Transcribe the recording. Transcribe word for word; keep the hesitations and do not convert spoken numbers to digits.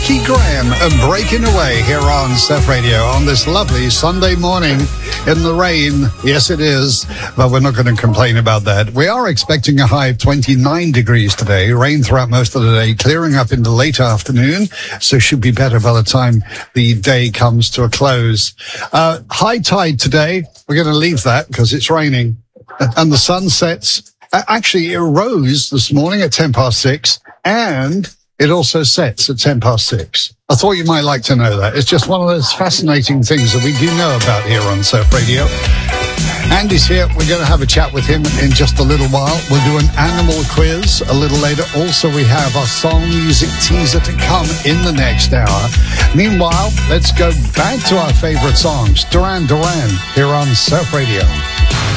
Nikki Graham and Breaking Away here on Surf Radio on this lovely Sunday morning in the rain. Yes, it is, but we're not going to complain about that. We are expecting a high of twenty-nine degrees today, rain throughout most of the day, clearing up in the late afternoon, so should be better by the time the day comes to a close. Uh, high tide today, we're going to leave that because it's raining, and the sun sets. Actually, it rose this morning at ten past six, and it also sets at ten past six. I thought you might like to know that. It's just one of those fascinating things that we do know about here on Surf Radio. Andy's here. We're going to have a chat with him in just a little while. We'll do an animal quiz a little later. Also, we have our song music teaser to come in the next hour. Meanwhile, let's go back to our favorite songs. Duran Duran here on Surf Radio.